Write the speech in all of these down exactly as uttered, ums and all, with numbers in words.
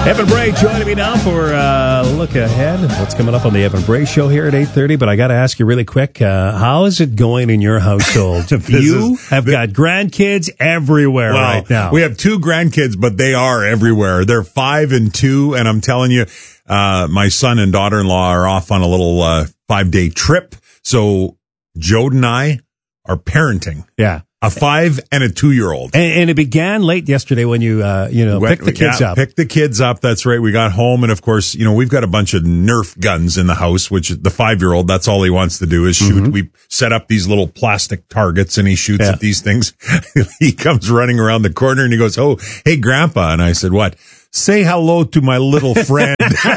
Evan Bray joining me now for a uh, look ahead. What's coming up on the Evan Bray Show here at eight thirty. But I got to ask you really quick, uh, how is it going in your household? You is, have got grandkids everywhere well, right now. We have two grandkids, but they are everywhere. They're five and two, and I'm telling you, uh, my son and daughter-in-law are off on a little uh, five-day trip. So Jode and I are parenting. Yeah. A five and a two-year-old. And, and it began late yesterday when you, uh, you know, Went, picked the kids yeah, up. Picked the kids up. That's right. We got home. And of course, you know, we've got a bunch of Nerf guns in the house, which the five-year-old, that's all he wants to do is shoot. Mm-hmm. We set up these little plastic targets and he shoots yeah. at these things. He comes running around the corner and he goes, "Oh, hey, Grandpa." And I said, "What?" "Say hello to my little friend."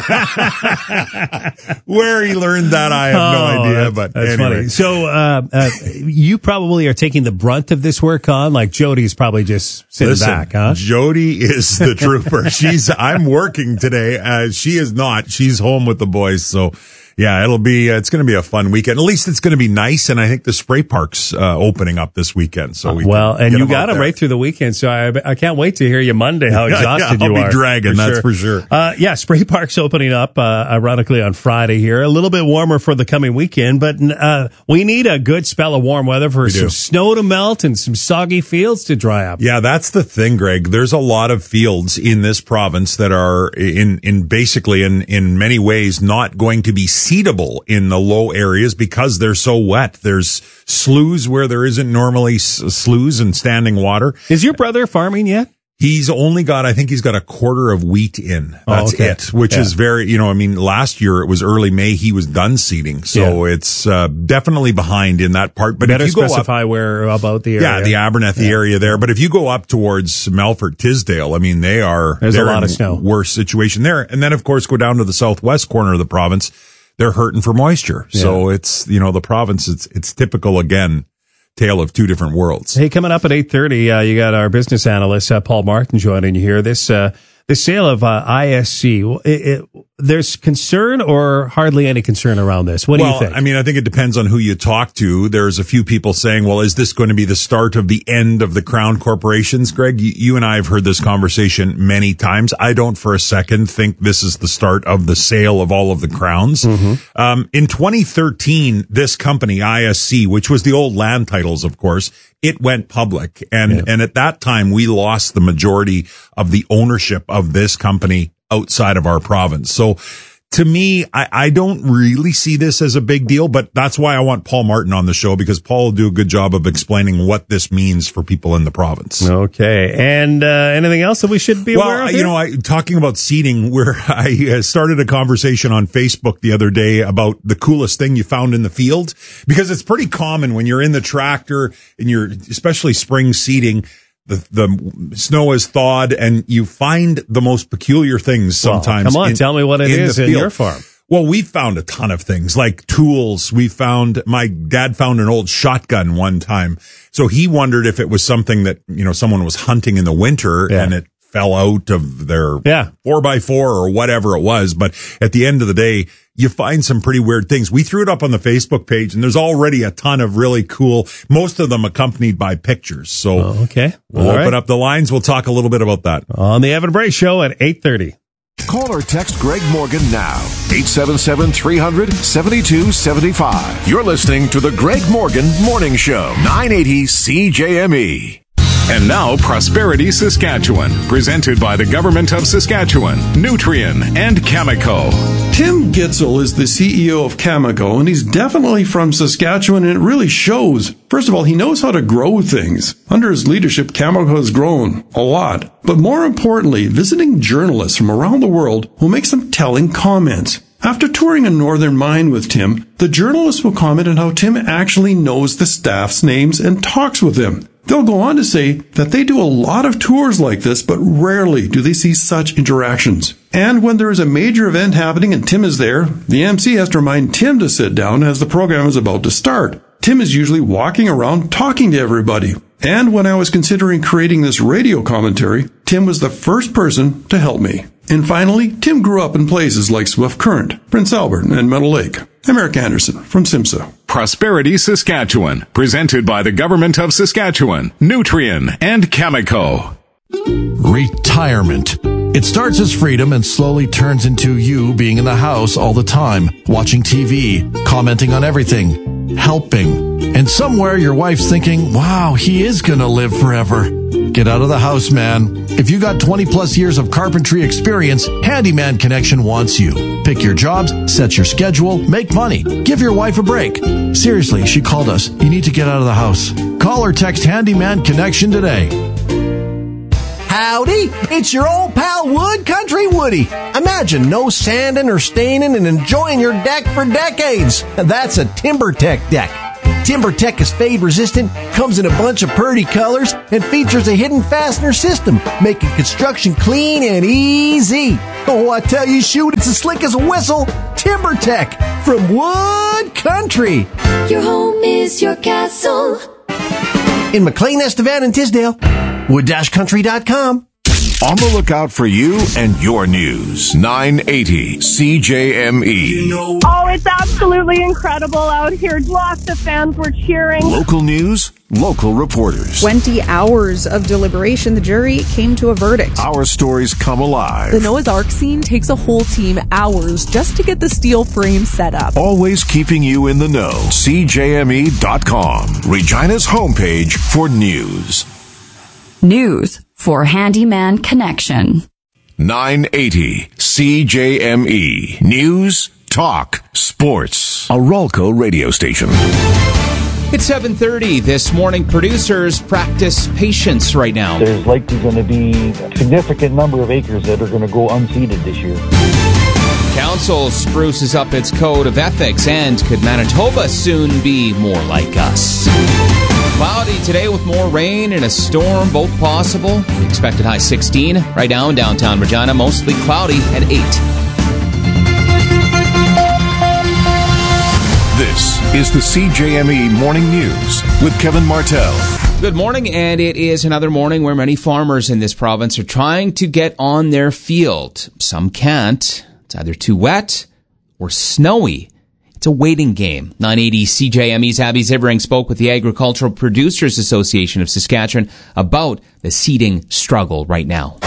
Where he learned that, I have no oh, idea. That's, but that's anyway. funny. So uh, uh, you probably are taking the brunt of this work on. Like Jody's probably just sitting Listen, back, huh? Jody is the trooper. She's. I'm working today. Uh, she is not. She's home with the boys. So. Yeah, it'll be, uh, it's going to be a fun weekend. At least it's going to be nice. And I think the spray park's uh, opening up this weekend. So we Well, and you them got them right through the weekend. So I, I can't wait to hear you Monday how exhausted yeah, I'll you be are. dragging, for that's sure. for sure. Uh, yeah, spray park's opening up, uh, ironically on Friday here. A little bit warmer for the coming weekend, but uh, we need a good spell of warm weather for we some do. snow to melt and some soggy fields to dry up. Yeah, that's the thing, Greg. There's a lot of fields in this province that are in, in basically in, in many ways not going to be seedable in the low areas because they're so wet. There's sloughs where there isn't normally s- sloughs and standing water. Is your brother farming yet? He's only got, I think he's got a quarter of wheat in. That's oh, okay. it, which yeah. is very, you know, I mean, last year it was early May. He was done seeding. So yeah. it's uh, definitely behind in that part. But better if you specify go up, where about the area. Yeah, the Abernethy yeah. area there. But if you go up towards Melfort, Tisdale, I mean, they are, there's a lot of snow. Worse situation there. And then, of course, go down to the southwest corner of the province. They're hurting for moisture. Yeah. So it's, you know, the province, it's, it's typical again, tale of two different worlds. Hey, coming up at eight thirty, uh, you got our business analyst, uh, Paul Martin, joining you here. This, uh, the sale of, uh, I S C, it, it, there's concern or hardly any concern around this. What well, do you think? I mean, I think it depends on who you talk to. There's a few people saying, well, is this going to be the start of the end of the Crown corporations? Greg, you, you and I have heard this conversation many times. I don't for a second think this is the start of the sale of all of the Crowns. Mm-hmm. Um, in twenty thirteen, this company, I S C, which was the old land titles, of course, it went public. And, yeah. and at that time, we lost the majority of the ownership of this company outside of our province. So to me, I, I don't really see this as a big deal, but that's why I want Paul Martin on the show, because Paul will do a good job of explaining what this means for people in the province. Okay. And uh, anything else that we should be well, aware of? Well, you know, I, talking about seeding, where I started a conversation on Facebook the other day about the coolest thing you found in the field, because it's pretty common when you're in the tractor and you're, especially spring seeding, The, the snow is thawed and you find the most peculiar things sometimes. Well, come on, in, tell me what it in is in your farm. Well, we found a ton of things like tools. We found, my dad found an old shotgun one time. So he wondered if it was something that, you know, someone was hunting in the winter yeah. and it fell out of their yeah. four by four or whatever it was. But at the end of the day, you find some pretty weird things. We threw it up on the Facebook page and there's already a ton of really cool, most of them accompanied by pictures. So oh, okay. we'll All open right. up the lines. We'll talk a little bit about that. On the Evan Bray Show at eight thirty. Call or text Greg Morgan now. eight seven seven, three hundred, seventy-two seventy-five. You're listening to the Greg Morgan Morning Show. nine eighty C J M E. And now, Prosperity Saskatchewan, presented by the Government of Saskatchewan, Nutrien, and Cameco. Tim Gitzel is the C E O of Cameco, and he's definitely from Saskatchewan, and it really shows. First of all, he knows how to grow things. Under his leadership, Cameco has grown a lot. But more importantly, visiting journalists from around the world will make some telling comments. After touring a northern mine with Tim, the journalists will comment on how Tim actually knows the staff's names and talks with them. They'll go on to say that they do a lot of tours like this, but rarely do they see such interactions. And when there is a major event happening and Tim is there, the M C has to remind Tim to sit down as the program is about to start. Tim is usually walking around talking to everybody. And when I was considering creating this radio commentary, Tim was the first person to help me. And finally, Tim grew up in places like Swift Current, Prince Albert, and Meadow Lake. I'm Eric Anderson from SIMSA. Prosperity Saskatchewan, presented by the Government of Saskatchewan, Nutrien, and Cameco. Retirement. It starts as freedom and slowly turns into you being in the house all the time, watching T V, commenting on everything, helping. And somewhere your wife's thinking, wow, he is going to live forever. Get out of the house, man. If you got twenty plus years of carpentry experience, Handyman Connection wants you. Pick your jobs, set your schedule, make money. Give your wife a break. Seriously, she called us. You need to get out of the house. Call or text Handyman Connection today. Howdy, it's your old pal Wood Country Woody. Imagine no sanding or staining and enjoying your deck for decades. That's a TimberTech deck. TimberTech is fade resistant, comes in a bunch of pretty colors, and features a hidden fastener system, making construction clean and easy. Oh, I tell you, shoot, it's as slick as a whistle. TimberTech from Wood Country. Your home is your castle. In McLean, Estevan, and Tisdale. wood dash country dot com. On the lookout for you and your news. nine eighty C J M E. Oh, it's absolutely incredible out here. Lots of fans were cheering. Local news, local reporters. twenty hours of deliberation, the jury came to a verdict. Our stories come alive. The Noah's Ark scene takes a whole team hours just to get the steel frame set up. Always keeping you in the know. C J M E dot com. Regina's homepage for news. News for Handyman Connection. nine eighty C J M E. News, talk, sports. A Ralco radio station. It's seven thirty this morning. Producers practice patience right now. There's likely going to be a significant number of acres that are going to go unseeded this year. Council spruces up its code of ethics, and could Manitoba soon be more like us? Cloudy today with more rain and a storm, both possible. Expected high sixteen. Right now in downtown Regina, mostly cloudy at eight. This is the C J M E Morning News with Kevin Martell. Good morning, and it is another morning where many farmers in this province are trying to get on their field. Some can't. It's either too wet or snowy. It's a waiting game. nine eighty C J M E's Abby Zivering spoke with the Agricultural Producers Association of Saskatchewan about the seeding struggle right now.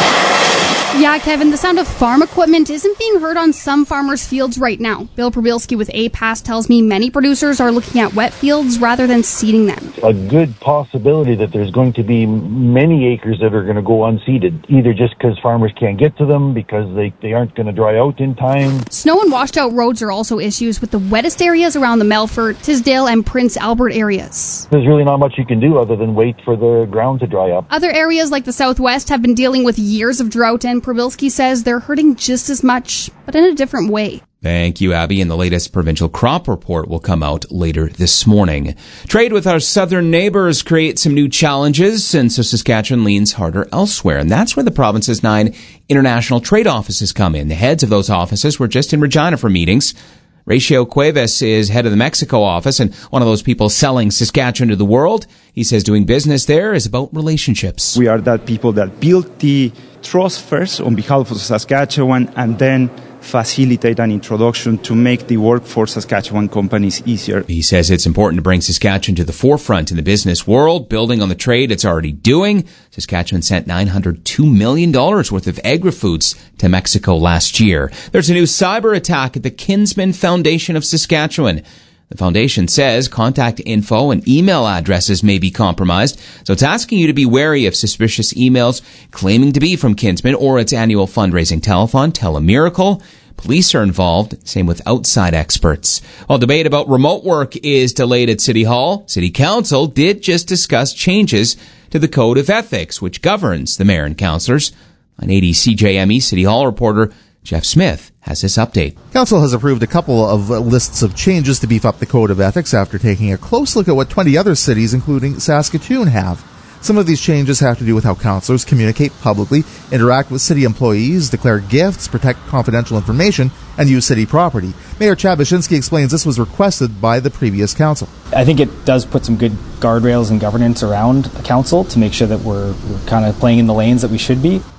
Yeah, Kevin, the sound of farm equipment isn't being heard on some farmers' fields right now. Bill Probilski with A P A S tells me many producers are looking at wet fields rather than seeding them. A good possibility that there's going to be many acres that are going to go unseeded, either just because farmers can't get to them, because they, they aren't going to dry out in time. Snow and washed out roads are also issues, with the wettest areas around the Melfort, Tisdale, and Prince Albert areas. There's really not much you can do other than wait for the ground to dry up. Other areas like the Southwest have been dealing with years of drought, and Probilski says they're hurting just as much, but in a different way. Thank you, Abby. And the latest provincial crop report will come out later this morning. Trade with our southern neighbors creates some new challenges, and so Saskatchewan leans harder elsewhere. And that's where the province's nine international trade offices come in. The heads of those offices were just in Regina for meetings. Ratio Cuevas is head of the Mexico office and one of those people selling Saskatchewan to the world. He says doing business there is about relationships. We are that people that build the trust first on behalf of Saskatchewan and then facilitate an introduction to make the work for Saskatchewan companies easier. He says it's important to bring Saskatchewan to the forefront in the business world, building on the trade it's already doing. Saskatchewan sent nine hundred two million dollars worth of agri-foods to Mexico last year. There's a new cyber attack at the Kinsman Foundation of Saskatchewan. The foundation says contact info and email addresses may be compromised, so it's asking you to be wary of suspicious emails claiming to be from Kinsman or its annual fundraising telethon, Tell a Miracle. Police are involved, same with outside experts. While debate about remote work is delayed at City Hall, City Council did just discuss changes to the Code of Ethics, which governs the mayor and councillors. nine eighty C J M E City Hall reporter Jeff Smith has this update. Council has approved a couple of lists of changes to beef up the Code of Ethics after taking a close look at what twenty other cities, including Saskatoon, have. Some of these changes have to do with how councillors communicate publicly, interact with city employees, declare gifts, protect confidential information, and use city property. Mayor Chad Baczynski explains this was requested by the previous council. I think it does put some good guardrails and governance around the council to make sure that we're, we're kind of playing in the lanes that we should be.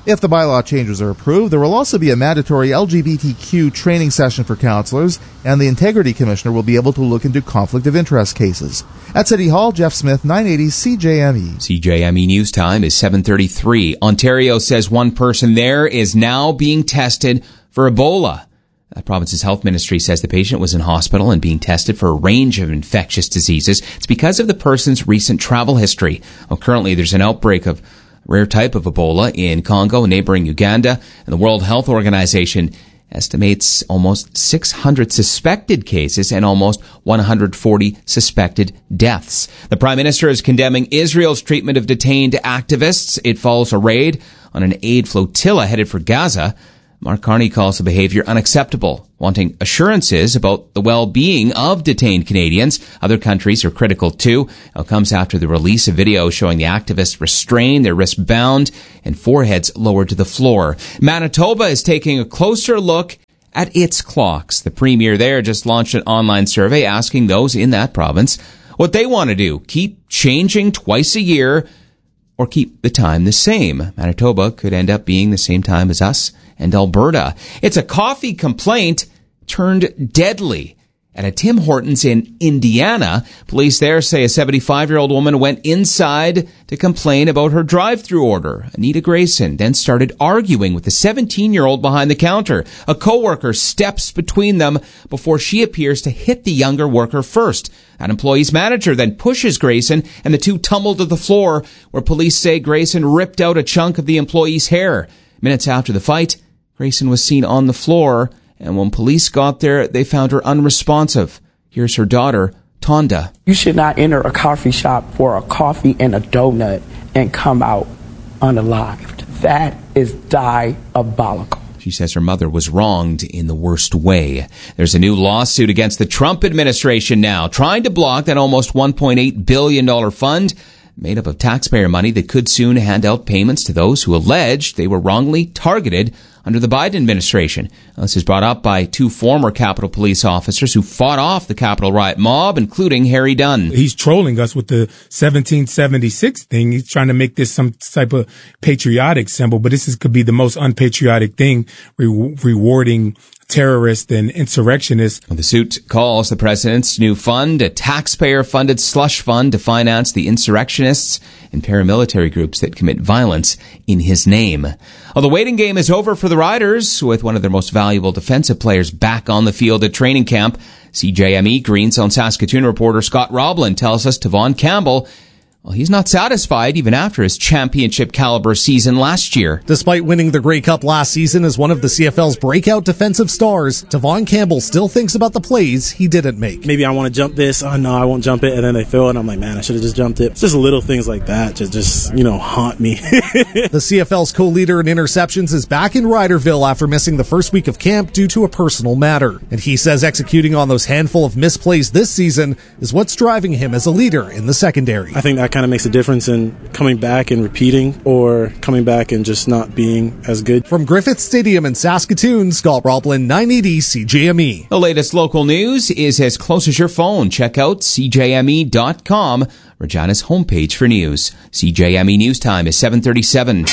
If the bylaw changes are approved, there will also be a mandatory L G B T Q training session for counselors, and the Integrity Commissioner will be able to look into conflict of interest cases. At City Hall, Jeff Smith, nine eighty C J M E. C J M E News Time is seven thirty-three. Ontario says one person there is now being tested for Ebola. The province's health ministry says the patient was in hospital and being tested for a range of infectious diseases. It's because of the person's recent travel history. Well, currently there's an outbreak of rare type of Ebola in Congo, neighboring Uganda, and the World Health Organization estimates almost six hundred suspected cases and almost one hundred forty suspected deaths. The Prime Minister is condemning Israel's treatment of detained activists. It follows a raid on an aid flotilla headed for Gaza. Mark Carney calls the behavior unacceptable, wanting assurances about the well-being of detained Canadians. Other countries are critical too. It comes after the release of video showing the activists restrained, their wrists bound, and foreheads lowered to the floor. Manitoba is taking a closer look at its clocks. The premier there just launched an online survey asking those in that province what they want to do. Keep changing twice a year or keep the time the same. Manitoba could end up being the same time as us and Alberta. It's a coffee complaint turned deadly. At a Tim Hortons in Indiana, police there say a seventy-five-year-old woman went inside to complain about her drive-thru order. Anita Grayson then started arguing with the seventeen-year-old behind the counter. A coworker steps between them before she appears to hit the younger worker first. That employee's manager then pushes Grayson, and the two tumble to the floor, where police say Grayson ripped out a chunk of the employee's hair. Minutes after the fight, Grayson was seen on the floor, and when police got there, they found her unresponsive. Here's her daughter, Tonda. You should not enter a coffee shop for a coffee and a donut and come out unalived. That is diabolical. She says her mother was wronged in the worst way. There's a new lawsuit against the Trump administration now, trying to block that almost one point eight billion dollars fund made up of taxpayer money that could soon hand out payments to those who alleged they were wrongly targeted under the Biden administration. This is brought up by two former Capitol Police officers who fought off the Capitol riot mob, including Harry Dunn. He's trolling us with the seventeen seventy-six thing. He's trying to make this some type of patriotic symbol, but this is, could be the most unpatriotic thing, re- rewarding terrorists and insurrectionists. The suit calls the president's new fund a taxpayer-funded slush fund to finance the insurrectionists and paramilitary groups that commit violence in his name. Well, the waiting game is over for the Riders, with one of their most valuable defensive players back on the field at training camp. C J M E Green Zone Saskatoon reporter Scott Roblin tells us Tavon Campbell, well, he's not satisfied even after his championship caliber season last year. Despite winning the Grey Cup last season as one of the C F L's breakout defensive stars, Tavon Campbell still thinks about the plays he didn't make. Maybe I want to jump this. Oh, no, I won't jump it. And then they throw it. And I'm like, man, I should have just jumped it. It's just little things like that to just, you know, haunt me. The C F L's co-leader in interceptions is back in Riderville after missing the first week of camp due to a personal matter. And he says executing on those handful of misplays this season is what's driving him as a leader in the secondary. I think that kind of makes a difference in coming back and repeating or coming back and just not being as good. From Griffith Stadium in Saskatoon, Scott Roblin, nine eighty C J M E. The latest local news is as close as your phone. Check out C J M E dot com, Regina's homepage for news. C J M E News Time is seven thirty-seven.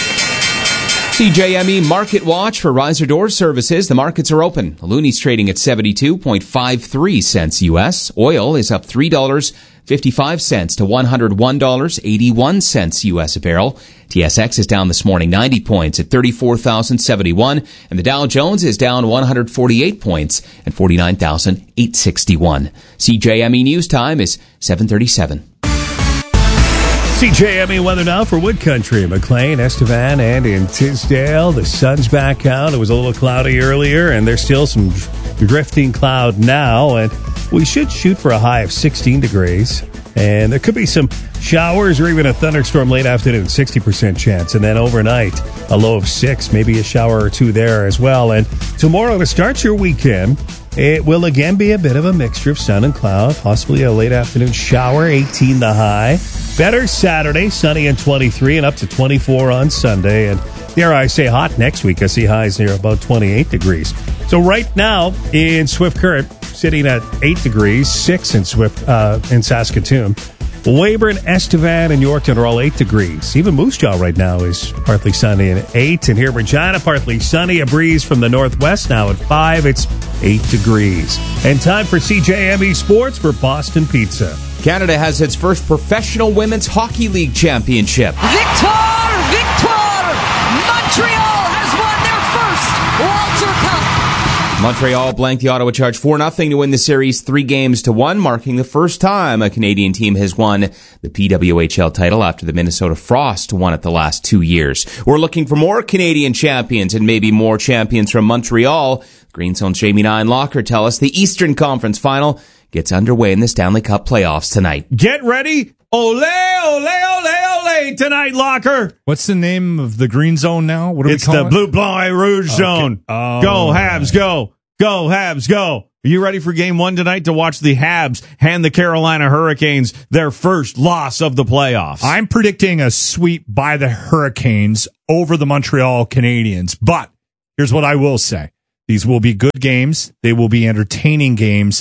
C J M E Market Watch for riser door services. The markets are open. The Looney's trading at seventy-two point five three cents U S. Oil is up three dollars and fifty-five cents to one hundred one dollars and eighty-one cents U S a barrel. T S X is down this morning ninety points at thirty-four thousand seventy-one, and the Dow Jones is down one hundred forty-eight points at forty-nine thousand eight hundred sixty-one. C J M E News Time is seven thirty-seven. C J M E weather now for Wood Country, McLean, Estevan, and in Tisdale. The sun's back out. It was a little cloudy earlier, and there's still some drifting cloud now. And we should shoot for a high of sixteen degrees. And there could be some showers or even a thunderstorm late afternoon, sixty percent chance. And then overnight, a low of six, maybe a shower or two there as well. And tomorrow to start your weekend, it will again be a bit of a mixture of sun and cloud, possibly a late afternoon shower, eighteen the high. Better Saturday, sunny and twenty-three, and up to twenty-four on Sunday. And dare I say hot next week. I see highs near about twenty-eight degrees. So right now in Swift Current, sitting at eight degrees, six in Swift uh, in Saskatoon. Weyburn, Estevan, and Yorkton are all eight degrees. Even Moose Jaw right now is partly sunny and eight. And here in Regina, partly sunny. A breeze from the northwest now at five. It's eight degrees. And time for C J M E Sports for Boston Pizza. Canada has its first professional women's hockey league championship. Victoire! Victoire! Montreal has won their first Walter Cup. Montreal blanked the Ottawa Charge four nothing to win the series three games to one, marking the first time a Canadian team has won the P W H L title after the Minnesota Frost won it the last two years. We're looking for more Canadian champions and maybe more champions from Montreal. Green Zone's Jamie Nine Locker tell us the Eastern Conference Final gets underway in the Stanley Cup playoffs tonight. Get ready. Ole, ole, ole, ole tonight, Locker. What's the name of the Green Zone now? What are it's we calling the Blue Blanc Rouge okay. Zone. Oh, go, Habs, go. Go, Habs, go. Are you ready for game one tonight to watch the Habs hand the Carolina Hurricanes their first loss of the playoffs? I'm predicting a sweep by the Hurricanes over the Montreal Canadiens. But here's what I will say. These will be good games. They will be entertaining games.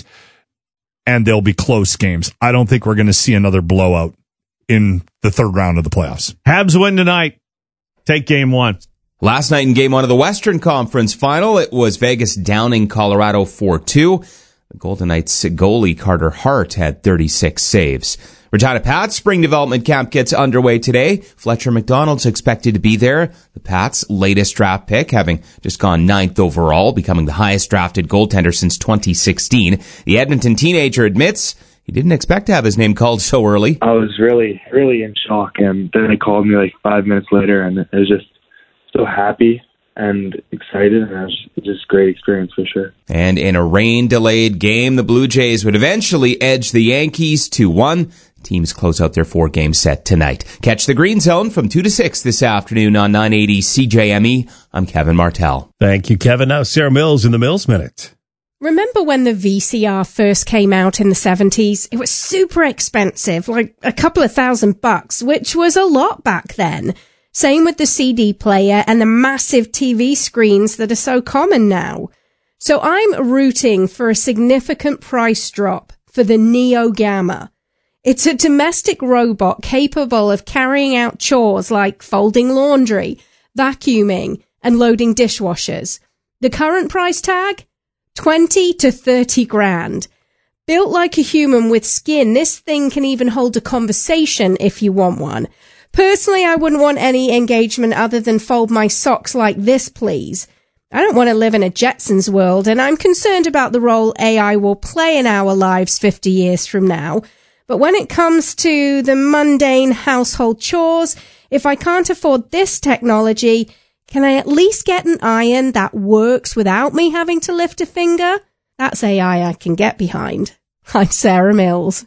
And they'll be close games. I don't think we're going to see another blowout in the third round of the playoffs. Habs win tonight. Take game one. Last night in game one of the Western Conference Final, it was Vegas downing Colorado four two. The Golden Knights goalie Carter Hart had thirty-six saves. Regina Pats spring development camp gets underway today. Fletcher McDonald's expected to be there. The Pats' latest draft pick, having just gone ninth overall, becoming the highest drafted goaltender since twenty sixteen. The Edmonton teenager admits he didn't expect to have his name called so early. I was really, really in shock, and then they called me like five minutes later, and it was just so happy and excited, and it was just a great experience for sure. And in a rain-delayed game, the Blue Jays would eventually edge the Yankees two one. Teams close out their four-game set tonight. Catch the Green Zone from two to six this afternoon on nine eighty C J M E. I'm Kevin Martell. Thank you, Kevin. Now Sarah Mills in the Mills Minute. Remember when the V C R first came out in the seventies? It was super expensive, like a couple of thousand bucks, which was a lot back then. Same with the C D player and the massive T V screens that are so common now. So I'm rooting for a significant price drop for the Neo Gamma. It's a domestic robot capable of carrying out chores like folding laundry, vacuuming, and loading dishwashers. The current price tag? twenty to thirty grand. Built like a human with skin, this thing can even hold a conversation if you want one. Personally, I wouldn't want any engagement other than fold my socks like this, please. I don't want to live in a Jetsons world, and I'm concerned about the role A I will play in our lives fifty years from now. But when it comes to the mundane household chores, if I can't afford this technology, can I at least get an iron that works without me having to lift a finger? That's A I I can get behind. I'm Sarah Mills.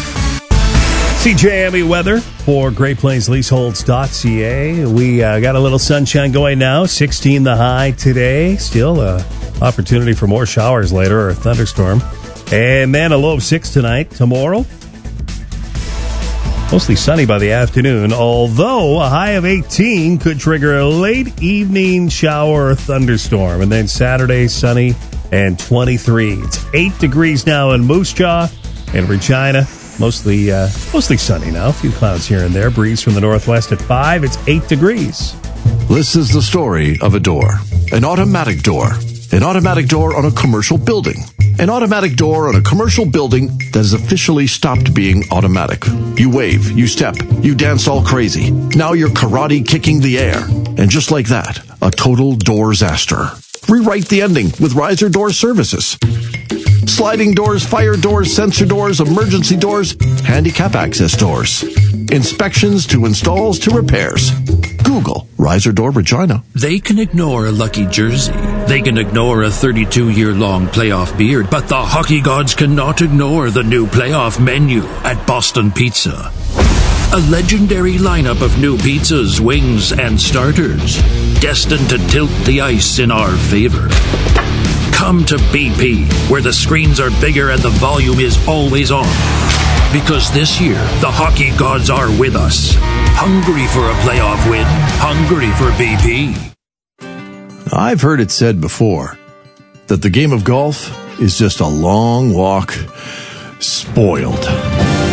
C J M E weather for Great Plains Leaseholds dot C A. We uh, got a little sunshine going now. sixteen the high today. Still a opportunity for more showers later or a thunderstorm. And then a low of six tonight. Tomorrow, mostly sunny by the afternoon, although a high of eighteen could trigger a late evening shower or thunderstorm. And then Saturday, sunny and twenty-three. It's eight degrees now in Moose Jaw and Regina. Mostly uh, mostly sunny now. A few clouds here and there. Breeze from the northwest at five. It's eight degrees. This is the story of a door. An automatic door. An automatic door on a commercial building. An automatic door on a commercial building that has officially stopped being automatic. You wave, you step, you dance all crazy. Now you're karate kicking the air. And just like that, a total doorsaster. Rewrite the ending with Riser Door Services. Sliding doors, fire doors, sensor doors, emergency doors, handicap access doors. Inspections to installs to repairs. Google Riser Door Regina. They can ignore a lucky jersey. They can ignore a thirty-two-year-long playoff beard, but the hockey gods cannot ignore the new playoff menu at Boston Pizza. A legendary lineup of new pizzas, wings, and starters, destined to tilt the ice in our favor. Come to B P, where the screens are bigger and the volume is always on. Because this year, the hockey gods are with us. Hungry for a playoff win. Hungry for B P. I've heard it said before that the game of golf is just a long walk spoiled.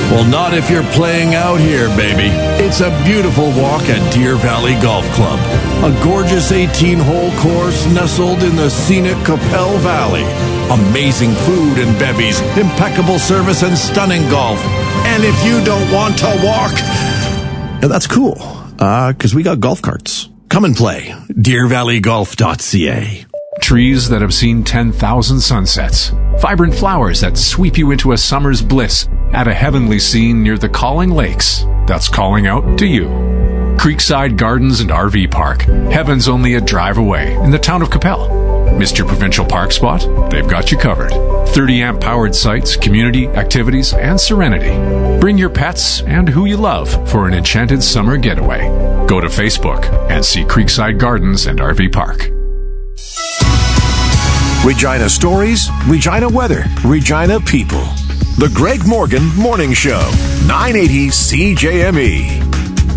Well, not if you're playing out here, baby. It's a beautiful walk at Deer Valley Golf Club. A gorgeous eighteen-hole course nestled in the scenic Capel Valley. Amazing food and bevies, impeccable service, and stunning golf. And if you don't want to walk, that's cool, because uh, we got golf carts. Come and play. deer valley golf dot c a. Trees that have seen ten thousand sunsets. Vibrant flowers that sweep you into a summer's bliss at a heavenly scene near the Calling Lakes. That's calling out to you. Creekside Gardens and R V Park. Heaven's only a drive away in the town of Capel. Missed your provincial park spot? They've got you covered. thirty amp powered sites, community, activities, and serenity. Bring your pets and who you love for an enchanted summer getaway. Go to Facebook and see Creekside Gardens and R V Park. Regina stories, Regina weather, Regina people. The Greg Morgan Morning Show, nine eighty C J M E.